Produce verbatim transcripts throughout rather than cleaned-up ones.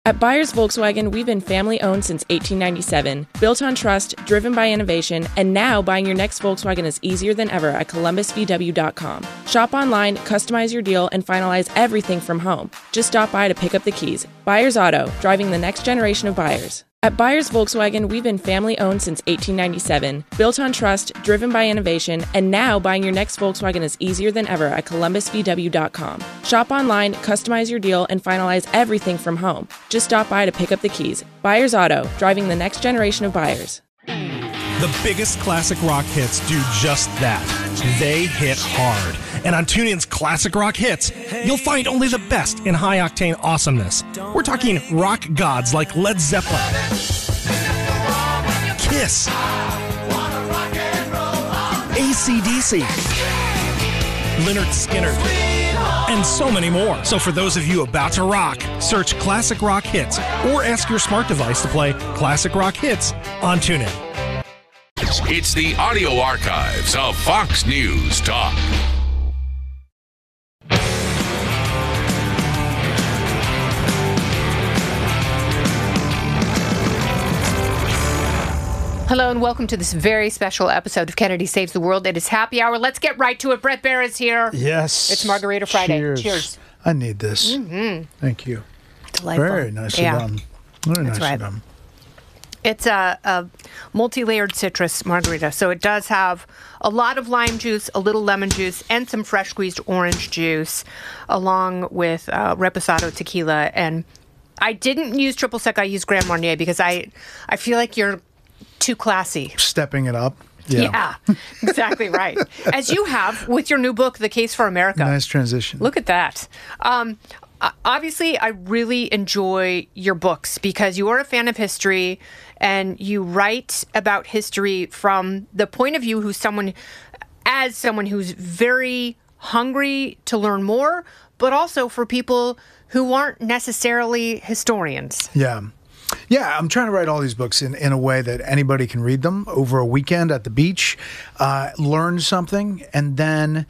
At Byers Volkswagen, we've been family-owned since eighteen ninety-seven, built on trust, driven by innovation, and now buying your next Volkswagen is easier than ever at Columbus V W dot com. Shop online, customize your deal, and finalize everything from home. Just stop by to pick up the keys. Byers Auto, driving the next generation of buyers. At Byers Volkswagen, we've been family-owned since eighteen ninety-seven, built on trust, driven by innovation, and now buying your next Volkswagen is easier than ever at Columbus V W dot com. Shop online, customize your deal, and finalize everything from home. Just stop by to pick up the keys. Byers Auto, driving the next generation of buyers. The biggest classic rock hits do just that. They hit hard. And on TuneIn's Classic Rock Hits, you'll find only the best in high-octane awesomeness. We're talking rock gods like Led Zeppelin, Kiss, A C D C, Lynyrd Skynyrd, and so many more. So for those of you about to rock, search Classic Rock Hits or ask your smart device to play Classic Rock Hits on TuneIn. It's the audio archives of Fox News Talk. Hello and welcome to this very special episode of Kennedy Saves the World. It is happy hour. Let's get right to it. Bret Baier is here. Yes. It's Margarita Friday. Cheers. Cheers. I need this. Mm-hmm. Thank you. Delightful. Very nicely yeah. done. Very That's nicely right. done. It's a, a multi-layered citrus margarita, so it does have a lot of lime juice, a little lemon juice, and some fresh squeezed orange juice, along with uh, reposado tequila. And I didn't use triple sec. I used Grand Marnier because I, I feel like you're too classy. Stepping it up. Yeah. Yeah, exactly right. As you have with your new book, The Case for America. Nice transition. Look at that. Um, obviously, I really enjoy your books because you are a fan of history and you write about history from the point of view who's someone, as someone who's very hungry to learn more, but also for people who aren't necessarily historians. Yeah. Yeah, I'm trying to write all these books in, in a way that anybody can read them over a weekend at the beach, uh, learn something, and then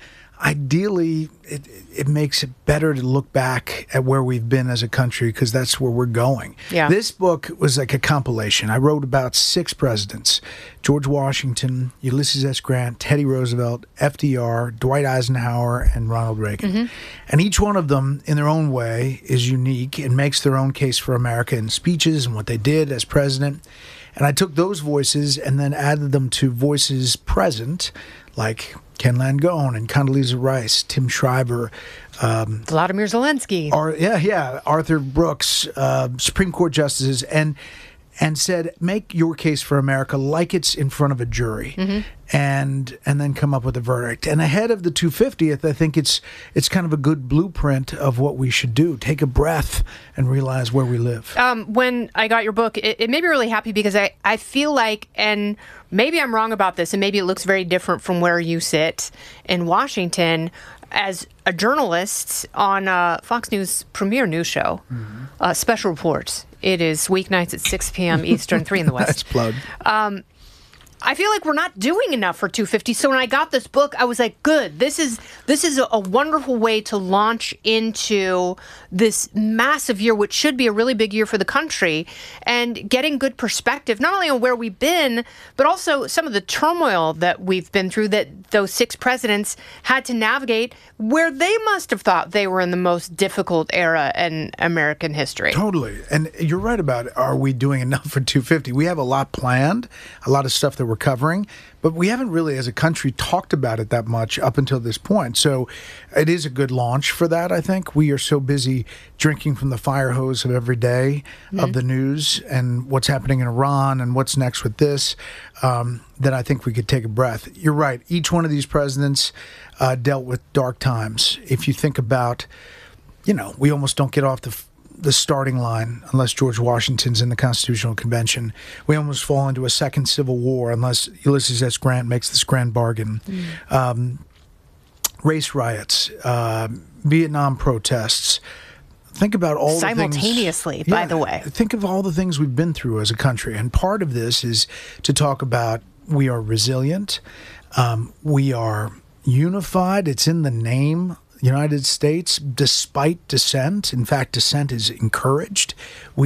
ideally it, it makes it better to look back at where we've been as a country because that's where we're going. Yeah. This book was like a compilation. I wrote about six presidents: George Washington, Ulysses S. Grant, Teddy Roosevelt, F D R, Dwight Eisenhower, and Ronald Reagan. Mm-hmm. And each one of them, in their own way, is unique and makes their own case for America in speeches and what they did as president. And I took those voices and then added them to voices present, like Ken Langone and Condoleezza Rice, Tim Shriver, um, Vladimir Zelensky. Ar- yeah, yeah, Arthur Brooks, uh, Supreme Court justices, and and said, make your case for America like it's in front of a jury, mm-hmm. and and then come up with a verdict. And ahead of the two hundred fiftieth, I think it's it's kind of a good blueprint of what we should do. Take a breath and realize where we live. Um, when I got your book, it, it made me really happy because I, I feel like, and maybe I'm wrong about this, and maybe it looks very different from where you sit in Washington, as a journalist on uh, Fox News' premier news show, mm-hmm. uh, Special Reports. It is weeknights at six p.m. Eastern, three in the West. That's plug. Um, I feel like we're not doing enough for two fifty. So when I got this book, I was like, good. This is this is a, a wonderful way to launch into this massive year, which should be a really big year for the country, and getting good perspective, not only on where we've been, but also some of the turmoil that we've been through that those six presidents had to navigate, where they must have thought they were in the most difficult era in American history. Totally. And you're right about, are we doing enough for two fifty? We have a lot planned, a lot of stuff that we're covering, but we haven't really, as a country, talked about it that much up until this point. So it is a good launch for that, I think. We are so busy drinking from the fire hose of every day mm-hmm. of the news and what's happening in Iran and what's next with this, um, that I think we could take a breath. You're right. Each one of these presidents uh, dealt with dark times. If you think about, you know, we almost don't get off the the starting line unless George Washington's in the Constitutional Convention. We almost fall into a second civil war unless Ulysses S. Grant makes this grand bargain. Mm. Um, race riots, uh, Vietnam protests. Think about all simultaneously, the things, by yeah, the way. Think of all the things we've been through as a country. And part of this is to talk about we are resilient. Um, we are unified. It's in the name United States, despite dissent. In fact, dissent is encouraged. We